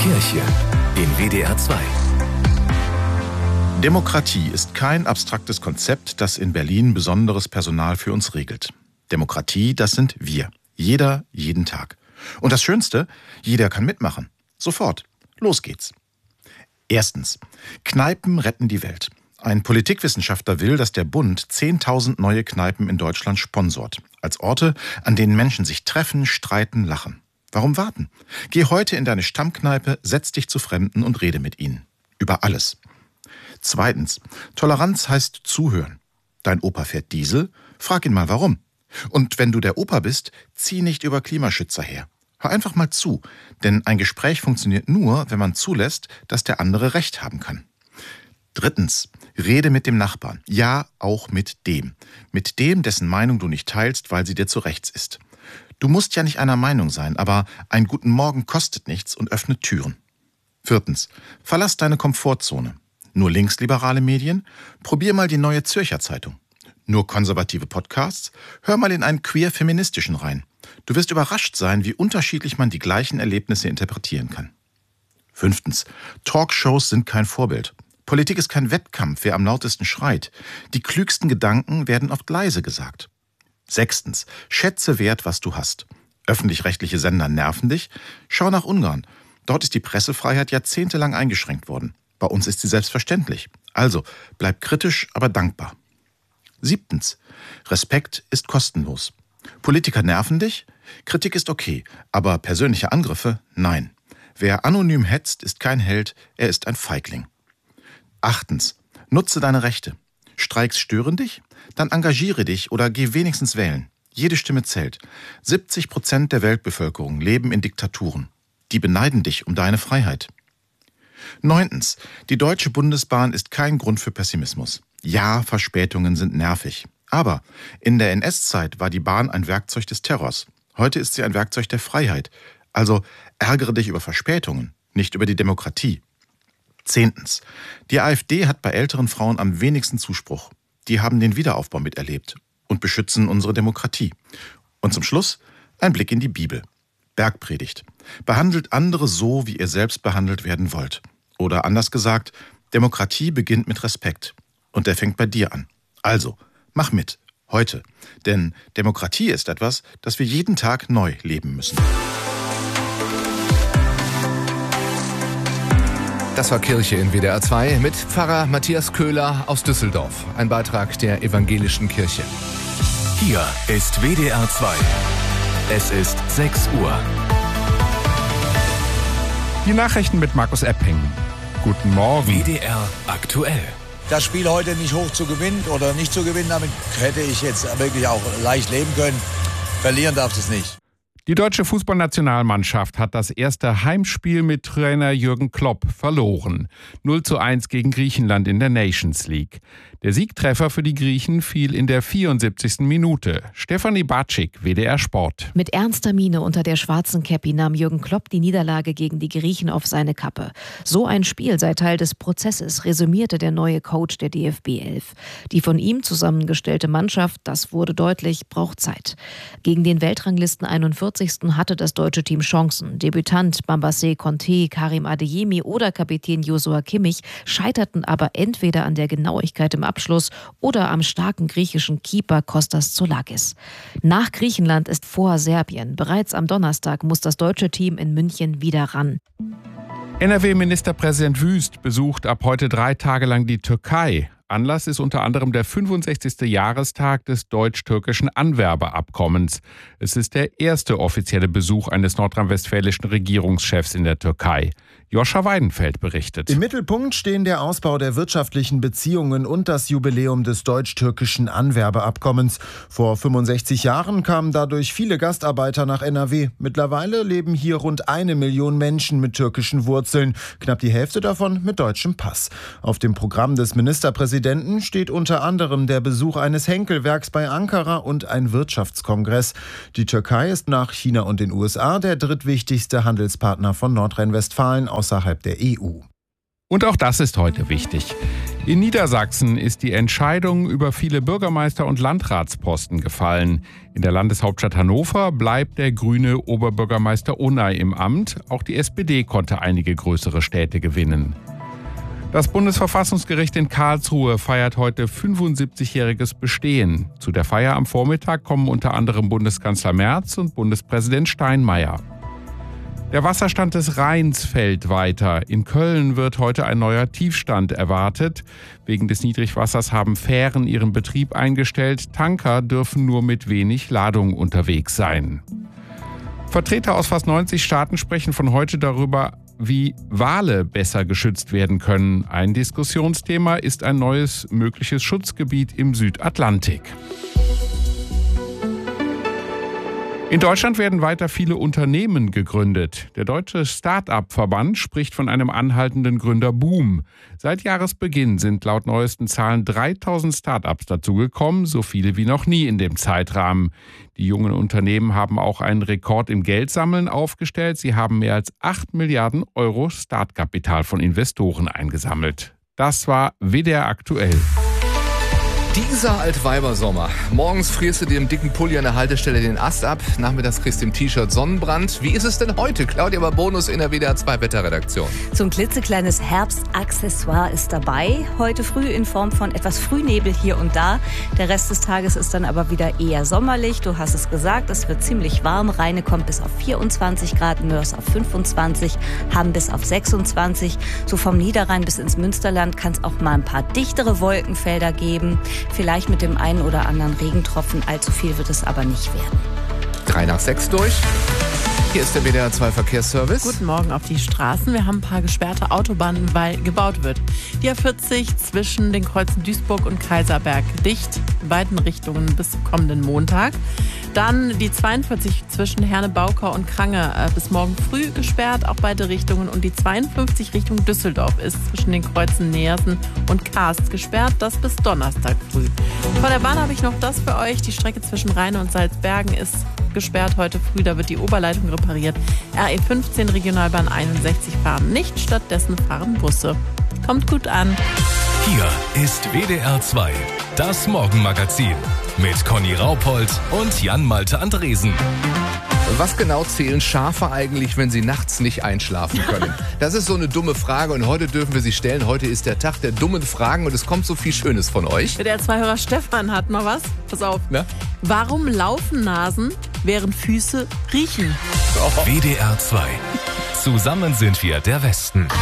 Kirche in WDR 2. Demokratie ist kein abstraktes Konzept, das in Berlin besonderes Personal für uns regelt. Demokratie, das sind wir. Jeder, jeden Tag. Und das Schönste, jeder kann mitmachen. Sofort. Los geht's. Erstens. Kneipen retten die Welt. Ein Politikwissenschaftler will, dass der Bund 10.000 neue Kneipen in Deutschland sponsort. Als Orte, an denen Menschen sich treffen, streiten, lachen. Warum warten? Geh heute in deine Stammkneipe, setz dich zu Fremden und rede mit ihnen. Über alles. Zweitens. Toleranz heißt zuhören. Dein Opa fährt Diesel? Frag ihn mal warum. Und wenn du der Opa bist, zieh nicht über Klimaschützer her. Hör einfach mal zu, denn ein Gespräch funktioniert nur, wenn man zulässt, dass der andere Recht haben kann. Drittens. Rede mit dem Nachbarn. Ja, auch mit dem. Mit dem, dessen Meinung du nicht teilst, weil sie dir zu rechts ist. Du musst ja nicht einer Meinung sein, aber ein guten Morgen kostet nichts und öffnet Türen. Viertens. Verlass deine Komfortzone. Nur linksliberale Medien? Probier mal die Neue Zürcher Zeitung. Nur konservative Podcasts? Hör mal in einen queer-feministischen rein. Du wirst überrascht sein, wie unterschiedlich man die gleichen Erlebnisse interpretieren kann. Fünftens. Talkshows sind kein Vorbild. Politik ist kein Wettkampf, wer am lautesten schreit. Die klügsten Gedanken werden oft leise gesagt. Sechstens. Schätze wert, was du hast. Öffentlich-rechtliche Sender nerven dich? Schau nach Ungarn. Dort ist die Pressefreiheit jahrzehntelang eingeschränkt worden. Bei uns ist sie selbstverständlich. Also, bleib kritisch, aber dankbar. Siebtens. Respekt ist kostenlos. Politiker nerven dich? Kritik ist okay, aber persönliche Angriffe? Nein. Wer anonym hetzt, ist kein Held, er ist ein Feigling. Achtens. Nutze deine Rechte. Streiks stören dich? Dann engagiere dich oder geh wenigstens wählen. Jede Stimme zählt. 70% der Weltbevölkerung leben in Diktaturen. Die beneiden dich um deine Freiheit. Neuntens. Die Deutsche Bundesbahn ist kein Grund für Pessimismus. Ja, Verspätungen sind nervig. Aber in der NS-Zeit war die Bahn ein Werkzeug des Terrors. Heute ist sie ein Werkzeug der Freiheit. Also ärgere dich über Verspätungen, nicht über die Demokratie. Zehntens. Die AfD hat bei älteren Frauen am wenigsten Zuspruch. Die haben den Wiederaufbau miterlebt und beschützen unsere Demokratie. Und zum Schluss ein Blick in die Bibel. Bergpredigt. Behandelt andere so, wie ihr selbst behandelt werden wollt. Oder anders gesagt, Demokratie beginnt mit Respekt. Und der fängt bei dir an. Also, mach mit. Heute. Denn Demokratie ist etwas, das wir jeden Tag neu leben müssen. Das war Kirche in WDR 2 mit Pfarrer Matthias Köhler aus Düsseldorf. Ein Beitrag der Evangelischen Kirche. Hier ist WDR 2. Es ist 6 Uhr. Die Nachrichten mit Markus Epping. Guten Morgen. WDR aktuell. Das Spiel heute nicht hoch zu gewinnen oder nicht zu gewinnen, damit hätte ich jetzt wirklich auch leicht leben können. Verlieren darf es nicht. Die deutsche Fußballnationalmannschaft hat das erste Heimspiel mit Trainer Jürgen Klopp verloren. 0:1 gegen Griechenland in der Nations League. Der Siegtreffer für die Griechen fiel in der 74. Minute. Stefanie Batschik, WDR Sport. Mit ernster Miene unter der schwarzen Käppi nahm Jürgen Klopp die Niederlage gegen die Griechen auf seine Kappe. So ein Spiel sei Teil des Prozesses, resümierte der neue Coach der DFB 11. Die von ihm zusammengestellte Mannschaft, das wurde deutlich, braucht Zeit. Gegen den Weltranglisten 41. hatte das deutsche Team Chancen. Debütant Mbappé, Conte, Karim Adeyemi oder Kapitän Joshua Kimmich scheiterten aber entweder an der Genauigkeit im Abschluss oder am starken griechischen Keeper Kostas Tsoulakis. Nach Griechenland ist vor Serbien. Bereits am Donnerstag muss das deutsche Team in München wieder ran. NRW-Ministerpräsident Wüst besucht ab heute 3 Tage lang die Türkei. Anlass ist unter anderem der 65. Jahrestag des deutsch-türkischen Anwerbeabkommens. Es ist der erste offizielle Besuch eines nordrhein-westfälischen Regierungschefs in der Türkei. Joscha Weidenfeld berichtet. Im Mittelpunkt stehen der Ausbau der wirtschaftlichen Beziehungen und das Jubiläum des deutsch-türkischen Anwerbeabkommens. Vor 65 Jahren kamen dadurch viele Gastarbeiter nach NRW. Mittlerweile leben hier rund 1 Million Menschen mit türkischen Wurzeln, knapp die Hälfte davon mit deutschem Pass. Auf dem Programm des Ministerpräsidenten steht unter anderem der Besuch eines Henkelwerks bei Ankara und ein Wirtschaftskongress. Die Türkei ist nach China und den USA der drittwichtigste Handelspartner von Nordrhein-Westfalen außerhalb der EU. Und auch das ist heute wichtig. In Niedersachsen ist die Entscheidung über viele Bürgermeister- und Landratsposten gefallen. In der Landeshauptstadt Hannover bleibt der grüne Oberbürgermeister Onay im Amt. Auch die SPD konnte einige größere Städte gewinnen. Das Bundesverfassungsgericht in Karlsruhe feiert heute 75-jähriges Bestehen. Zu der Feier am Vormittag kommen unter anderem Bundeskanzler Merz und Bundespräsident Steinmeier. Der Wasserstand des Rheins fällt weiter. In Köln wird heute ein neuer Tiefstand erwartet. Wegen des Niedrigwassers haben Fähren ihren Betrieb eingestellt. Tanker dürfen nur mit wenig Ladung unterwegs sein. Vertreter aus fast 90 Staaten sprechen von heute darüber, wie Wale besser geschützt werden können. Ein Diskussionsthema ist ein neues mögliches Schutzgebiet im Südatlantik. In Deutschland werden weiter viele Unternehmen gegründet. Der Deutsche Start-up-Verband spricht von einem anhaltenden Gründerboom. Seit Jahresbeginn sind laut neuesten Zahlen 3000 Start-ups dazugekommen, so viele wie noch nie in dem Zeitrahmen. Die jungen Unternehmen haben auch einen Rekord im Geldsammeln aufgestellt. Sie haben mehr als 8 Milliarden Euro Startkapital von Investoren eingesammelt. Das war WDR aktuell. Dieser Altweibersommer. Morgens frierst du dir im dicken Pulli an der Haltestelle den Ast ab, nachmittags kriegst du im T-Shirt Sonnenbrand. Wie ist es denn heute? Claudia Babonus in der WDR 2 Wetterredaktion. So ein klitzekleines Herbstaccessoire ist dabei. Heute früh in Form von etwas Frühnebel hier und da. Der Rest des Tages ist dann aber wieder eher sommerlich. Du hast es gesagt, es wird ziemlich warm. Rheine kommt bis auf 24 Grad, Mörs auf 25, Hamm bis auf 26. So vom Niederrhein bis ins Münsterland kann es auch mal ein paar dichtere Wolkenfelder geben. Vielleicht mit dem einen oder anderen Regentropfen. Allzu viel wird es aber nicht werden. 3 nach 6 durch. Hier ist der WDR 2 Verkehrsservice. Guten Morgen auf die Straßen. Wir haben ein paar gesperrte Autobahnen, weil gebaut wird. Die A40 zwischen den Kreuzen Duisburg und Kaiserberg dicht, in beiden Richtungen bis kommenden Montag. Dann die 42 zwischen Herne-Baukau und Krange bis morgen früh gesperrt, auch beide Richtungen. Und die 52 Richtung Düsseldorf ist zwischen den Kreuzen Neersen und Karst gesperrt, das bis Donnerstag früh. Von der Bahn habe ich noch das für euch. Die Strecke zwischen Rheine und Salzbergen ist gesperrt heute früh, da wird die Oberleitung repariert. RE15 Regionalbahn 61 fahren nicht, stattdessen fahren Busse. Kommt gut an. Hier ist WDR 2, das Morgenmagazin mit Conny Raupold und Jan-Malte Andresen. Was genau zählen Schafe eigentlich, wenn sie nachts nicht einschlafen können? Das ist so eine dumme Frage und heute dürfen wir sie stellen. Heute ist der Tag der dummen Fragen und es kommt so viel Schönes von euch. Der Zweihörer Stefan hat mal was. Pass auf. Na? Warum laufen Nasen, während Füße riechen? WDR 2. Zusammen sind wir der Westen.